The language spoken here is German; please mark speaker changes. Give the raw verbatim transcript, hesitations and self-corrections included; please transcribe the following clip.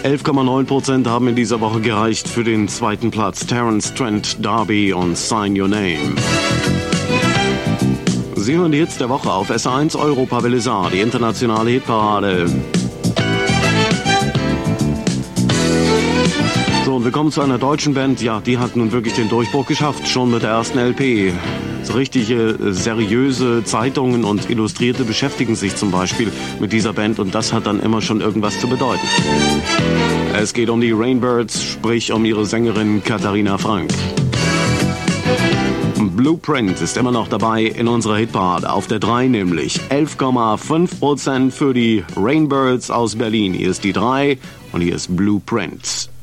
Speaker 1: elf Komma neun Prozent haben in dieser Woche gereicht für den zweiten Platz. Terence Trent D'Arby und Sign Your Name. Sie hören die Hits der Woche auf S eins Europawelle Saar, die internationale Hitparade. So, und wir kommen zu einer deutschen Band. Ja, die hat nun wirklich den Durchbruch geschafft, schon mit der ersten L P. So richtige, seriöse Zeitungen und Illustrierte beschäftigen sich zum Beispiel mit dieser Band und das hat dann immer schon irgendwas zu bedeuten. Es geht um die Rainbirds, sprich um ihre Sängerin Katharina Frank. Blueprint ist immer noch dabei in unserer Hitparade, auf der drei nämlich. elf Komma fünf Prozent für die Rainbirds aus Berlin. Hier ist die drei und hier ist Blueprint.